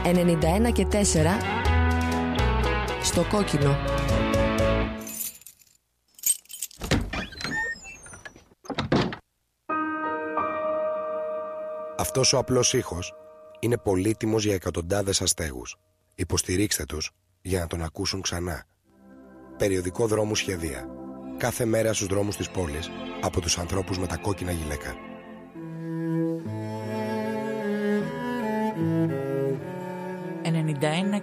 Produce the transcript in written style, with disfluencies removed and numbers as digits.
91 και 4 στο κόκκινο. Αυτός ο απλός ήχος είναι πολύτιμος για εκατοντάδες αστέγους. Υποστηρίξτε τους για να τον ακούσουν ξανά. Περιοδικό Δρόμου Σχεδία. Κάθε μέρα στους δρόμους της πόλης από τους ανθρώπους με τα κόκκινα γυλαίκα. 91